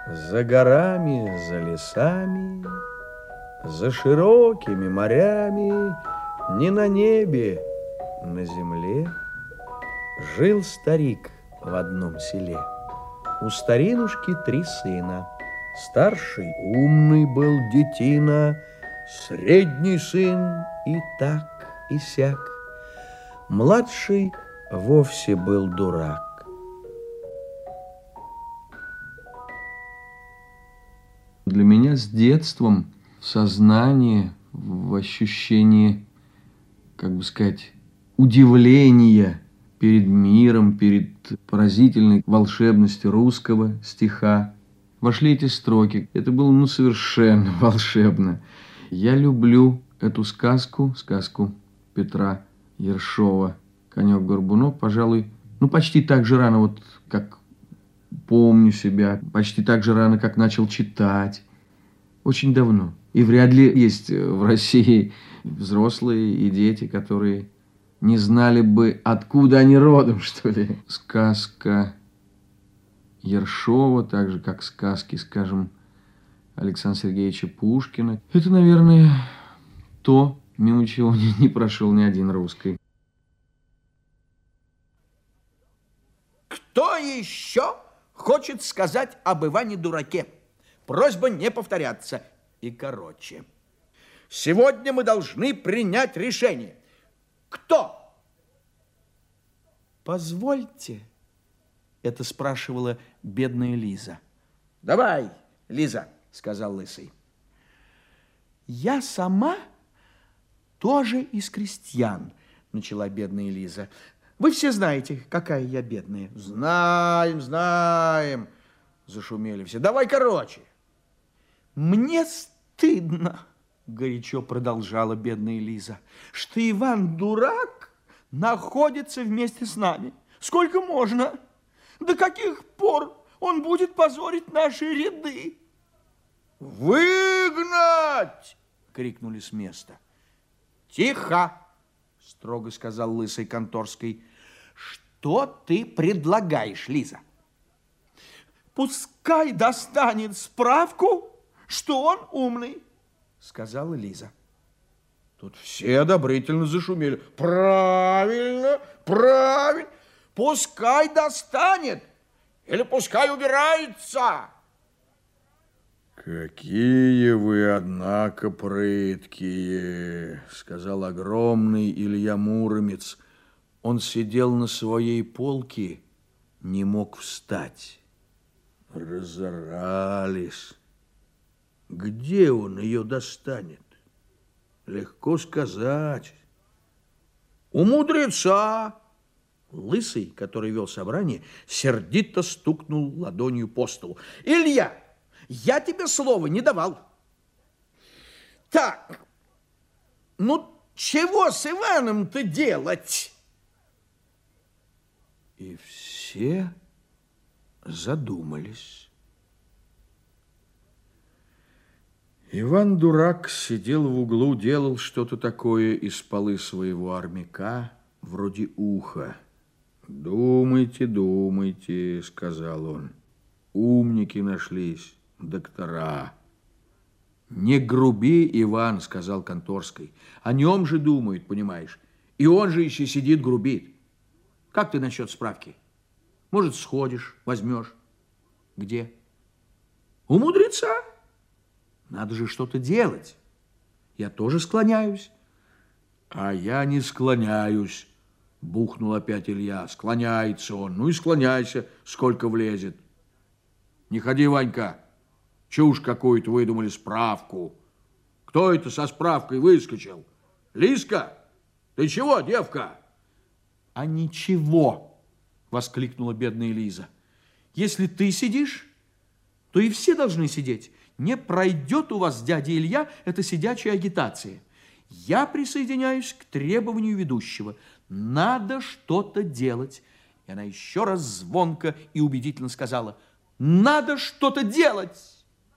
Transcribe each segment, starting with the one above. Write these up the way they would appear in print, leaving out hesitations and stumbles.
За горами, за лесами, за широкими морями, не на небе, на земле жил старик в одном селе. У старинушки 3 сына. Старший умный был детина, средний сын и так, и сяк. Младший вовсе был дурак. Для меня с детством в сознании, в ощущении, как бы сказать, удивления перед миром, перед поразительной волшебностью русского стиха вошли эти строки. Это было, совершенно волшебно. Я люблю эту сказку, сказку Петра Ершова «Конек-горбунок», пожалуй, почти так же рано, как помню себя, почти так же рано, как начал читать. Очень давно. И вряд ли есть в России взрослые и дети, которые не знали бы, откуда они родом, что ли. Сказка Ершова, так же, как сказки, скажем, Александра Сергеевича Пушкина. Это, наверное, то, мимо чего не прошел ни один русский. Кто еще хочет сказать об Иване-дураке? Просьба не повторяться. И короче. Сегодня мы должны принять решение. Кто? Позвольте, это спрашивала бедная Лиза. Давай, Лиза, сказал Лысый. Я сама тоже из крестьян, начала бедная Лиза. Вы все знаете, какая я бедная. Знаем, знаем, зашумели все. Давай короче. Мне стыдно, горячо продолжала бедная Лиза, что Иван-дурак находится вместе с нами. Сколько можно? До каких пор он будет позорить наши ряды? Выгнать! Крикнули с места. Тихо! Строго сказал Лысый Конторской. Что ты предлагаешь, Лиза? Пускай достанет справку, что он умный, сказала Лиза. Тут все одобрительно зашумели. Правильно, правильно. Пускай достанет или пускай убирается. Какие вы, однако, прыткие, сказал огромный Илья Муромец. Он сидел на своей полке, не мог встать. Разорались. Где он ее достанет? Легко сказать. У мудреца. Лысый, который вел собрание, сердито стукнул ладонью по столу. Илья, я тебе слова не давал. Так, чего с Иваном-то делать? И все задумались. Иван-дурак сидел в углу, делал что-то такое из полы своего армяка, вроде уха. «Думайте, думайте», — сказал он. «Умники нашлись, доктора». «Не груби, Иван», — сказал Конторской. «О нем же думают, понимаешь. И он же еще сидит, грубит. Как ты насчет справки? Может, сходишь, возьмешь? Где? У мудреца? Надо же что-то делать. Я тоже склоняюсь». «А я не склоняюсь», — бухнул опять Илья. «Склоняется он. Ну и склоняйся, сколько влезет. Не ходи, Ванька. Чушь какую-то выдумали, справку. Кто это со справкой выскочил? Лизка? Ты чего, девка?» «А ничего», — воскликнула бедная Лиза. «Если ты сидишь, то и все должны сидеть. Не пройдет у вас, дядя Илья, эта сидячая агитация. Я присоединяюсь к требованию ведущего. Надо что-то делать». И она еще раз звонко и убедительно сказала: «Надо что-то делать!»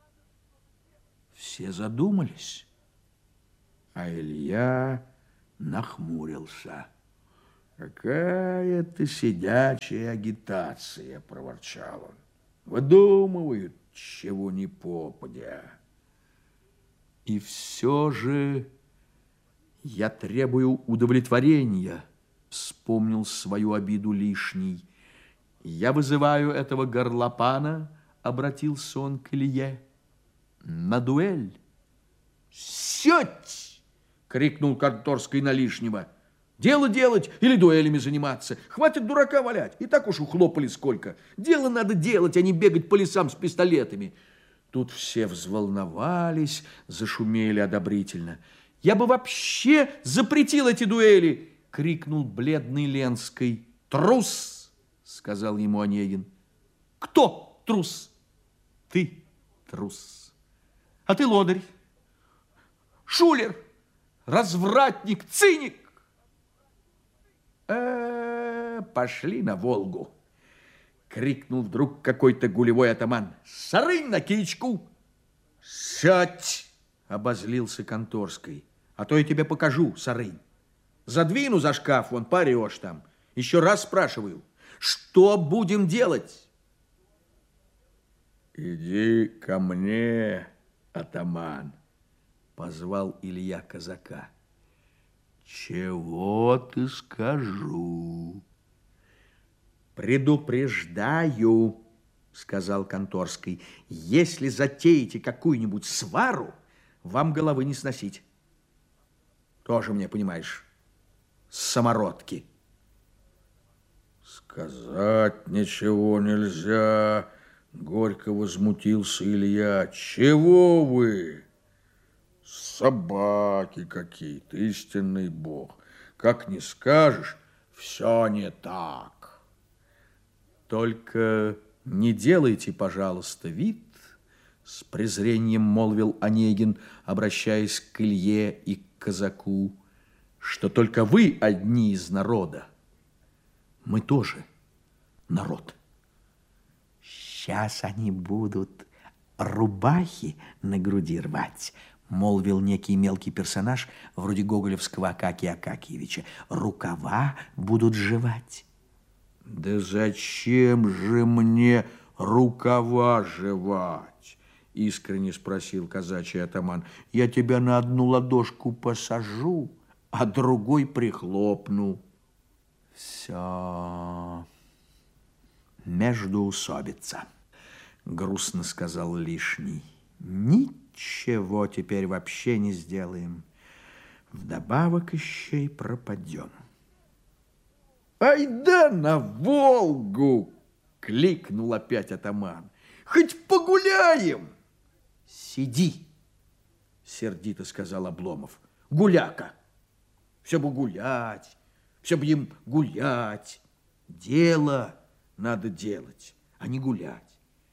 Все задумались, а Илья нахмурился. «Какая-то сидячая агитация», — проворчал он. «Выдумывают чего ни попадя. И все же я требую удовлетворения, вспомнил свою обиду лишний. Я вызываю этого горлопана, обратился он к Илье, на дуэль. «Сядь!» — крикнул Конторский на лишнего. «Дело делать или дуэлями заниматься. Хватит дурака валять. И так уж ухлопали сколько. Дело надо делать, а не бегать по лесам с пистолетами». Тут все взволновались, зашумели одобрительно. «Я бы вообще запретил эти дуэли!» — крикнул бледный Ленский. «Трус!» — сказал ему Онегин. «Кто трус?» «Ты трус. А ты лодырь, шулер, развратник, циник!» «Пошли на Волгу!» — крикнул вдруг какой-то гулевой атаман. «Сарынь на кичку!» «Сядь!» — обозлился Конторский. «А то я тебе покажу, Сарынь. Задвину за шкаф, вон поорешь там. Еще раз спрашиваю, что будем делать?» «Иди ко мне, атаман», — позвал Илья казака. «Чего ты скажу?» «Предупреждаю», — сказал Конторский, «если затеете какую-нибудь свару, вам головы не сносить. Тоже мне, понимаешь, самородки». «Сказать ничего нельзя», — горько возмутился Илья. «Чего вы? Собаки какие-то, истинный бог. Как не скажешь, все не так». «Только не делайте, пожалуйста, вид, — с презрением молвил Онегин, обращаясь к Илье и к казаку, — что только вы одни из народа. Мы тоже народ». «Сейчас они будут рубахи на груди рвать», — молвил некий мелкий персонаж, вроде гоголевского Акакия Акакиевича. «Рукава будут жевать». «Да зачем же мне рукава жевать?» — искренне спросил казачий атаман. «Я тебя на одну ладошку посажу, а другой прихлопну». «Все междоусобица», — грустно сказал лишний. «Ничего теперь вообще не сделаем. Вдобавок еще и пропадем». «Айда на Волгу!» — кликнул опять атаман. «Хоть погуляем!» «Сиди!» — сердито сказал Обломов. «Гуляка! Все бы гулять, все бы им гулять. Дело надо делать, а не гулять».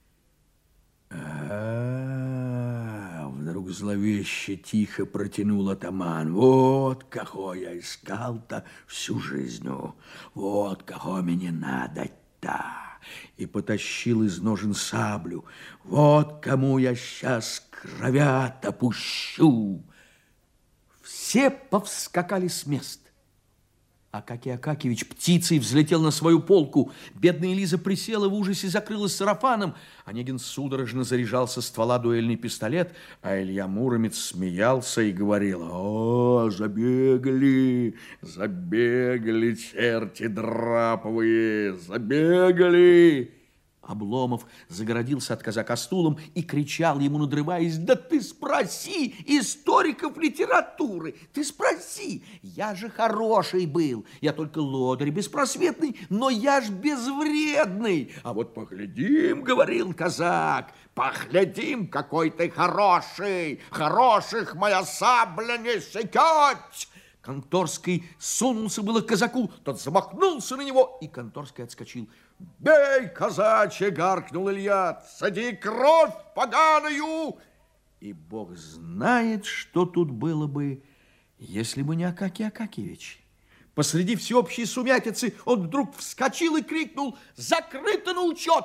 Вдруг зловеще тихо протянул атаман. «Вот кого я искал-то всю жизнь, вот кого мне надо-то!» И потащил из ножен саблю. «Вот кому я сейчас кровят опущу!» Все повскакали с мест. Акакий Акакиевич птицей взлетел на свою полку. Бедная Лиза присела в ужасе, закрылась сарафаном. Онегин судорожно заряжал со ствола дуэльный пистолет, а Илья Муромец смеялся и говорил: «О, забегали, забегали черти драповые, забегали!» Обломов загородился от казака стулом и кричал ему, надрываясь: «Да ты спроси историков литературы! Ты спроси! Я же хороший был! Я только лодырь беспросветный, но я ж безвредный!» «А вот поглядим, — говорил казак, — поглядим, какой ты хороший! Хороших моя сабля не секет!» Конторский сунулся было к казаку, тот замахнулся на него, и Конторский отскочил. «Бей, казачье!» — гаркнул Илья. «Сади кровь поганую!» И бог знает, что тут было бы, если бы не Акакий Акакиевич. Посреди всеобщей сумятицы он вдруг вскочил и крикнул: «Закрыто на учет!»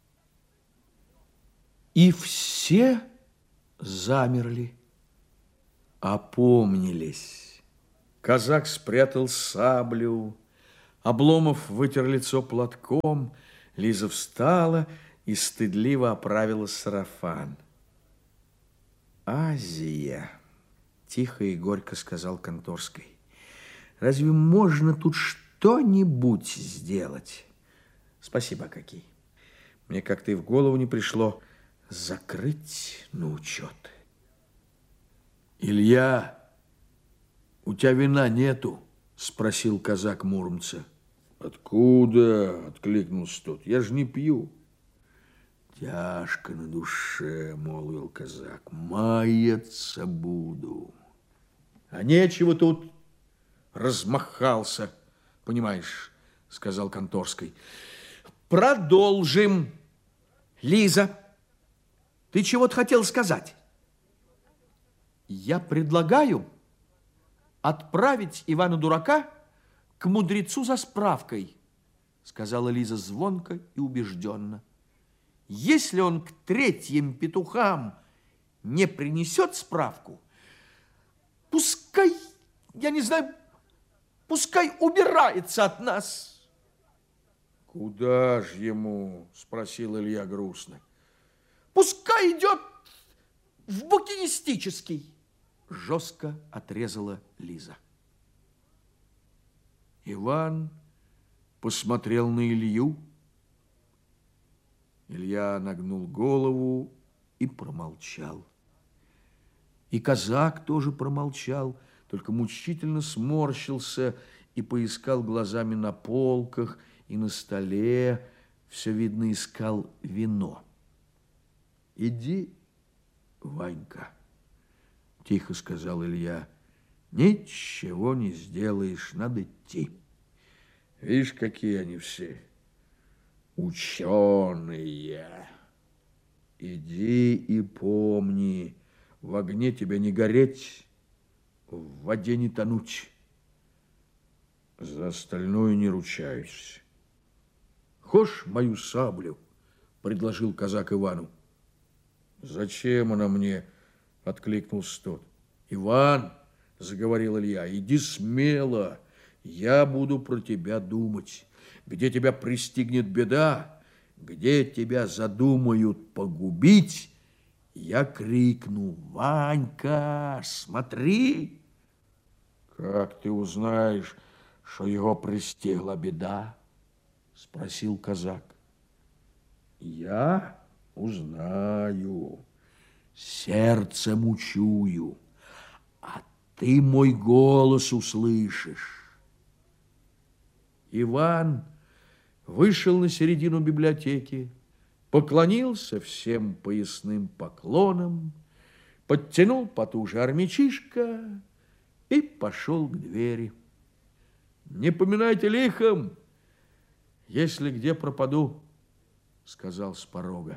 И все замерли, опомнились. Казак спрятал саблю, Обломов вытер лицо платком, Лиза встала и стыдливо оправила сарафан. «Азия», — тихо и горько сказал Конторской, — «разве можно тут что-нибудь сделать?» «Спасибо, Акакий. Мне как-то и в голову не пришло закрыть на учет». «Илья, у тебя вина нету?» — спросил казак Муромца. «Откуда?» — откликнулся тот. «Я же не пью». «Тяжко на душе», — молвил казак, — «маяться буду». «А нечего тут», — размахался, понимаешь, — сказал Конторской. «Продолжим. Лиза, ты чего-то хотел сказать?» Я предлагаю отправить Ивана-дурака к мудрецу за справкой, сказала Лиза звонко и убежденно. Если он к 3 петухам не принесет справку, пускай, я не знаю, пускай убирается от нас. «Куда ж ему?» — спросил Илья грустно. Пускай идет в букинистический, жестко отрезала Лиза. Иван посмотрел на Илью. Илья нагнул голову и промолчал. И казак тоже промолчал, только мучительно сморщился и поискал глазами на полках и на столе, все видно, искал вино. «Иди, Ванька», — тихо сказал Илья, — «ничего не сделаешь, надо идти. Видишь, какие они все ученые. Иди и помни, в огне тебя не гореть, в воде не тонуть. За остальное не ручаюсь. Хошь мою саблю?» — предложил казак Ивану. «Зачем она мне?» — откликнулся тот. «Иван, — заговорил Илья, — иди смело, я буду про тебя думать. Где тебя пристигнет беда, где тебя задумают погубить, я крикну: Ванька, смотри!» «Как ты узнаешь, что его пристигла беда?» — спросил казак. «Я узнаю, сердцем учую, а ты мой голос услышишь». Иван вышел на середину библиотеки, поклонился всем поясным поклоном, подтянул потуже армячишко и пошел к двери. «Не поминайте лихом, если где пропаду», — сказал с порога.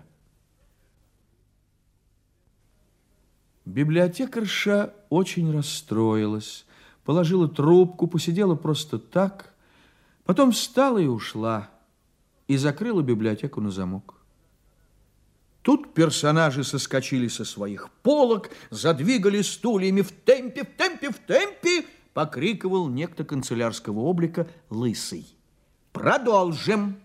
Библиотекарша очень расстроилась, положила трубку, посидела просто так, потом встала и ушла, и закрыла библиотеку на замок. Тут персонажи соскочили со своих полок, задвигали стульями в темпе, в темпе, в темпе, покрикивал некто канцелярского облика Лысый. «Продолжим!»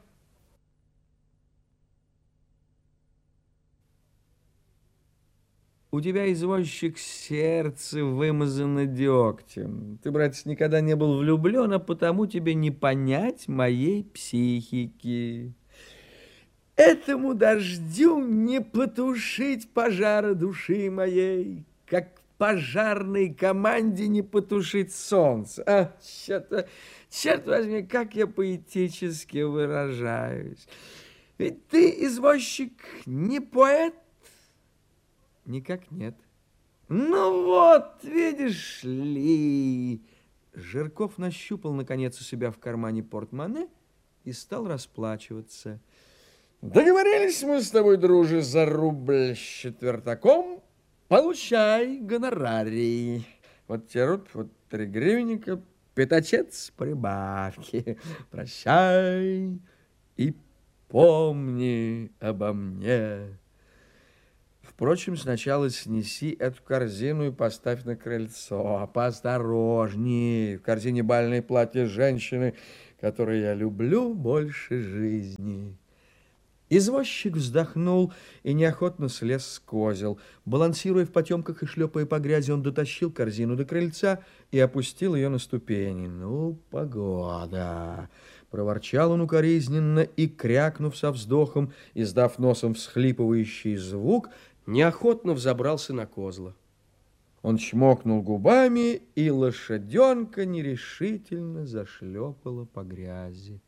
У тебя, извозчик, сердце вымазано дегтем. Ты, братец, никогда не был влюблен, а потому тебе не понять моей психики. Этому дождю не потушить пожара души моей, как пожарной команде не потушить солнце. А, черт возьми, как я поэтически выражаюсь. Ведь ты, извозчик, не поэт? Никак нет. Ну вот, видишь ли. Жирков нащупал, наконец, у себя в кармане портмоне и стал расплачиваться. Договорились мы с тобой, друже, за рубль с четвертаком. Получай гонорарий. Вот тебе рубль, вот 3 гривенника, пятачец прибавки. Прощай и помни обо мне. Впрочем, сначала снеси эту корзину и поставь на крыльцо. Поосторожней. В корзине бальное платье женщины, которое я люблю больше жизни. Извозчик вздохнул и неохотно слез с козел. Балансируя в потемках и шлепая по грязи, он дотащил корзину до крыльца и опустил ее на ступени. «Ну, погода!» — проворчал он укоризненно и, крякнув со вздохом, издав носом всхлипывающий звук, неохотно взобрался на козла. Он чмокнул губами, и лошаденка нерешительно зашлепала по грязи.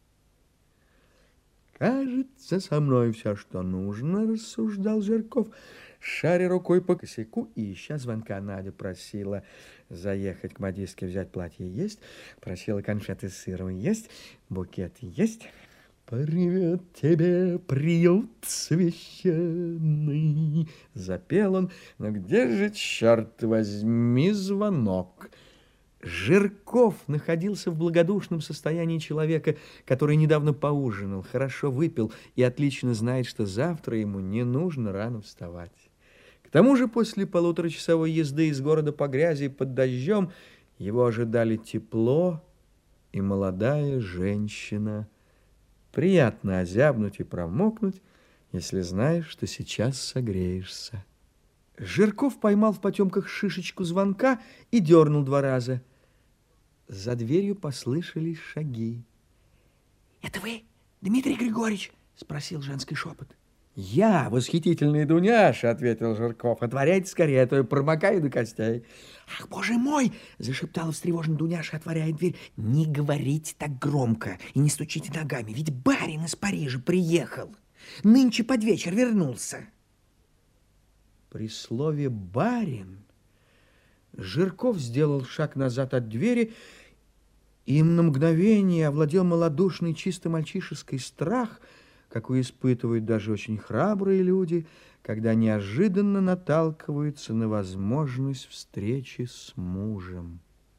«Кажется, со мной все, что нужно», — рассуждал Жирков, шаря рукой по косяку, и ища звонка. Надя просила заехать к модистке, взять платье. Есть. Просила конфеты с сыром. Есть. Букет. Есть. «Привет тебе, приют священный», — запел он. «Но где же, черт возьми, звонок?» Жирков находился в благодушном состоянии человека, который недавно поужинал, хорошо выпил и отлично знает, что завтра ему не нужно рано вставать. К тому же после полуторачасовой езды из города по грязи под дождем его ожидали тепло и молодая женщина. Приятно озябнуть и промокнуть, если знаешь, что сейчас согреешься. Жирков поймал в потемках шишечку звонка и дернул 2 раза. За дверью послышались шаги. «Это вы, Дмитрий Григорьевич?» — спросил женский шепот. «Я, восхитительный Дуняша», — ответил Жирков. «Отворяйте скорее, а то я промокаю до костей». «Ах, боже мой!» — зашептала встревоженно Дуняша, отворяя дверь. «Не говорите так громко и не стучите ногами, ведь барин из Парижа приехал. Нынче под вечер вернулся». При слове «барин» Жирков сделал шаг назад от двери, и им на мгновение овладел малодушный, чисто мальчишеский страх, какой испытывают даже очень храбрые люди, когда неожиданно наталкиваются на возможность встречи с мужем.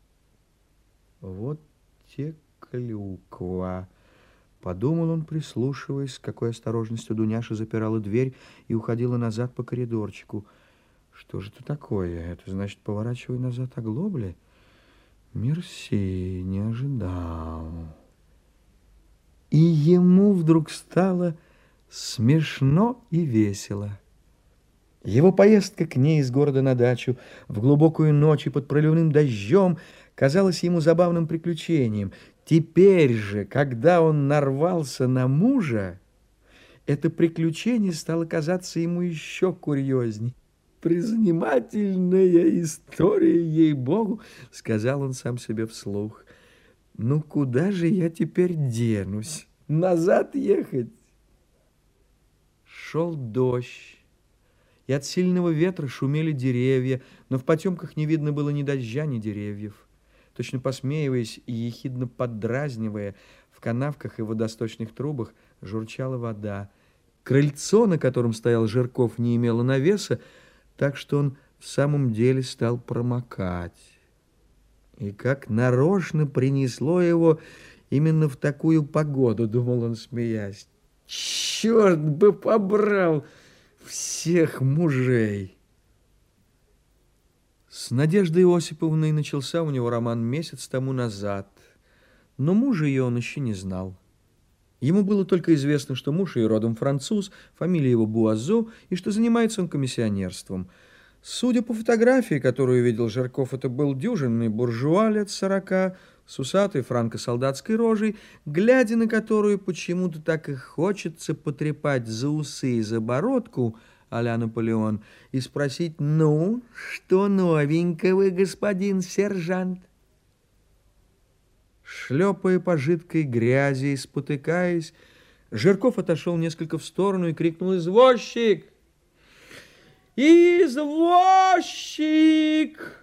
«Вот те клюква!» — подумал он, прислушиваясь, с какой осторожностью Дуняша запирала дверь и уходила назад по коридорчику. «Что же это такое? Это значит, поворачивай назад оглобли? Мерси, не ожидал». И ему вдруг стало смешно и весело. Его поездка к ней из города на дачу в глубокую ночь и под проливным дождем казалась ему забавным приключением. Теперь же, когда он нарвался на мужа, это приключение стало казаться ему еще курьезней. «Призанимательная история, ей-богу», — сказал он сам себе вслух. «Ну, куда же я теперь денусь? Назад ехать?» Шел дождь, и от сильного ветра шумели деревья, но в потемках не видно было ни дождя, ни деревьев. Точно посмеиваясь и ехидно поддразнивая, в канавках и водосточных трубах журчала вода. Крыльцо, на котором стоял Жирков, не имело навеса, так что он в самом деле стал промокать. И как нарочно принесло его именно в такую погоду, думал он, смеясь. Черт бы побрал всех мужей! С Надеждой Осиповной начался у него роман месяц тому назад, но мужа ее он еще не знал. Ему было только известно, что муж ее родом француз, фамилия его Буазо, и что занимается он комиссионерством. Судя по фотографии, которую видел Жирков, это был дюжинный буржуа лет 40, с усатой франко-солдатской рожей, глядя на которую почему-то так и хочется потрепать за усы и за бородку а-ля Наполеон и спросить: «Ну, что новенького, господин сержант?» Шлепая по жидкой грязи и спотыкаясь, Жирков отошел несколько в сторону и крикнул: «Извозчик! Извозчик!»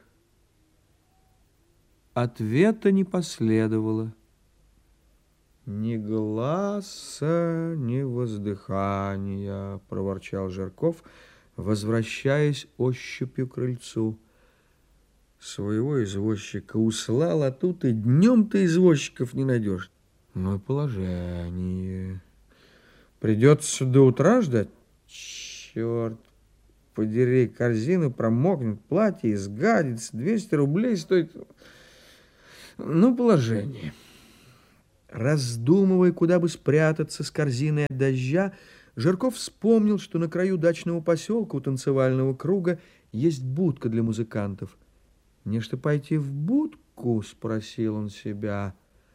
Ответа не последовало. «Ни гласа, ни воздыхания», — проворчал Жирков, возвращаясь ощупью к крыльцу. Своего извозчика услал, а тут и днем-то извозчиков не найдешь. Ну и положение. Придется до утра ждать? Черт подери, корзина промокнет, платье изгадится, 200 рублей стоит. Ну, положение. Раздумывая, куда бы спрятаться с корзиной от дождя, Жирков вспомнил, что на краю дачного поселка у танцевального круга есть будка для музыкантов. «Нечто пойти в будку?» – спросил он себя.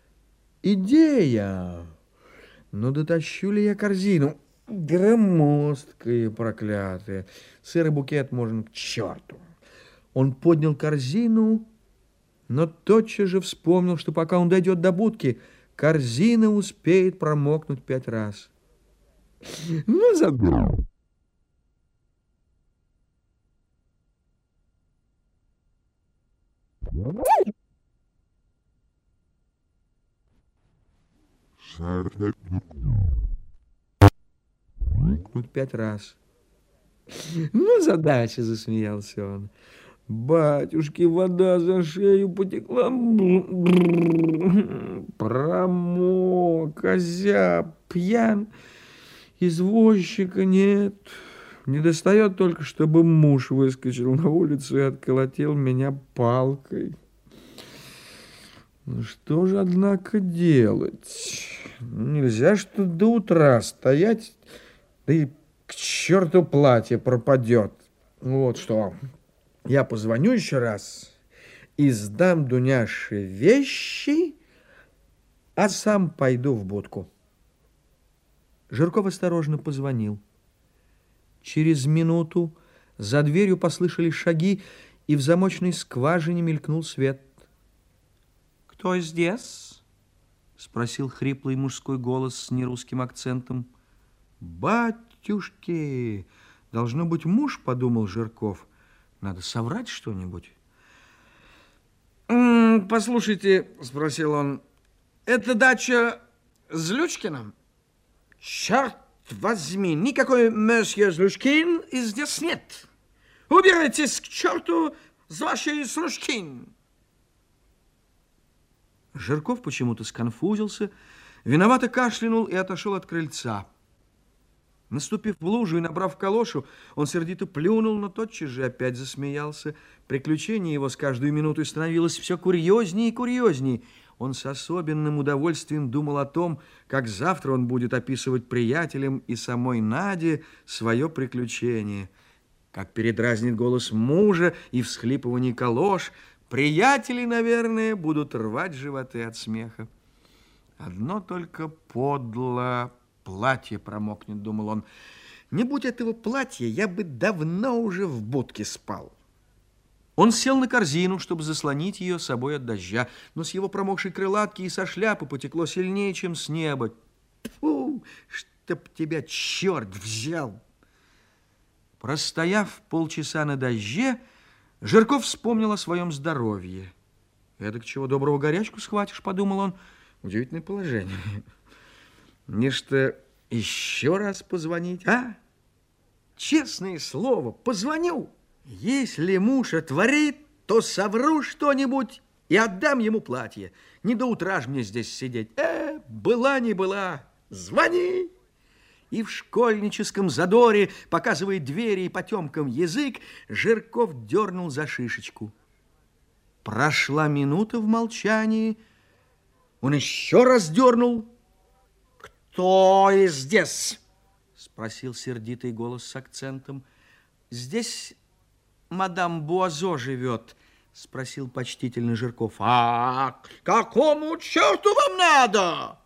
«Идея! Но дотащу ли я корзину? Громоздкая, проклятая! Сырый букет можно к черту!» Он поднял корзину, но тотчас же вспомнил, что пока он дойдет до будки, корзина успеет промокнуть 5 раз. Ну, забыл. Промокнуть 5 раз. Ну, задача, засмеялся он. Батюшки, вода за шею потекла. Промок, озяб, пьян. Извозчика нет. Не достает только, чтобы муж выскочил на улицу и отколотил меня палкой. Ну что же, однако, делать? Нельзя что до утра стоять, да и к черту платье пропадет. Вот что, я позвоню еще раз и сдам Дуняше вещи, а сам пойду в будку. Жирков осторожно позвонил. Через минуту за дверью послышались шаги, и в замочной скважине мелькнул свет. «Кто здесь?» — спросил хриплый мужской голос с нерусским акцентом. «Батюшки! Должно быть муж», — подумал Жирков. «Надо соврать что-нибудь». «Послушайте», — спросил он, — «это дача Злючкина?» «Черт возьми, никакой месье Злючкин здесь нет. Убирайтесь к черту с вашей Злючкин!» Жирков почему-то сконфузился, виновато кашлянул и отошел от крыльца. Наступив в лужу и набрав калошу, он сердито плюнул, но тотчас же опять засмеялся. Приключение его с каждой минутой становилось все курьезнее и курьезнее. Он с особенным удовольствием думал о том, как завтра он будет описывать приятелям и самой Наде свое приключение. Как передразнит голос мужа и всхлипывание калош, приятели, наверное, будут рвать животы от смеха. Одно только подло платье промокнет, думал он. Не будь этого платья, я бы давно уже в будке спал. Он сел на корзину, чтобы заслонить ее собой от дождя, но с его промокшей крылатки и со шляпы потекло сильнее, чем с неба. Фу, чтоб тебя черт взял! Простояв полчаса на дожде, Жирков вспомнил о своем здоровье. «Эдак чего доброго горячку схватишь», — подумал он. Удивительное положение. Нечто еще раз позвонить, а? Честное слово, позвоню. Если муж отворит, то совру что-нибудь и отдам ему платье. Не до утра ж мне здесь сидеть. Была не была, звони. И в школьническом задоре, показывая двери и потемкам язык, Жирков дернул за шишечку. Прошла минута в молчании. Он еще раз дернул. «Кто здесь?» — спросил сердитый голос с акцентом. «Здесь мадам Буазо живет», — спросил почтительно Жирков. «А какому черту вам надо?»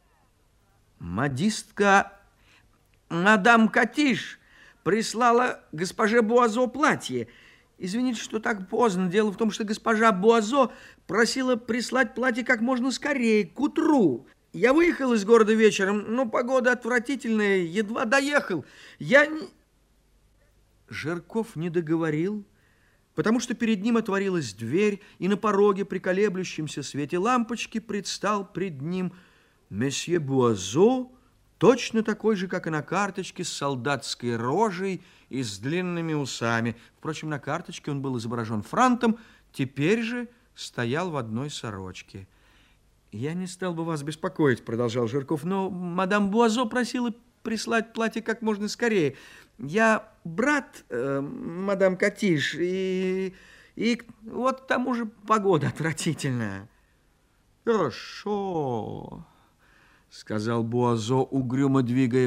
«Модистка мадам Катиш прислала госпоже Буазо платье. Извините, что так поздно. Дело в том, что госпожа Буазо просила прислать платье как можно скорее, к утру. Я выехал из города вечером, но погода отвратительная, едва доехал. Жирков не договорил, потому что перед ним отворилась дверь, и на пороге при колеблющемся свете лампочки предстал пред ним месье Буазо, точно такой же, как и на карточке, с солдатской рожей и с длинными усами. Впрочем, на карточке он был изображен франтом, теперь же стоял в одной сорочке. «Я не стал бы вас беспокоить», — продолжал Жирков, «но мадам Буазо просила прислать платье как можно скорее. Я брат мадам Катиш, и вот к тому же погода отвратительная». «Хорошо», — сказал Буазо, угрюмо двигая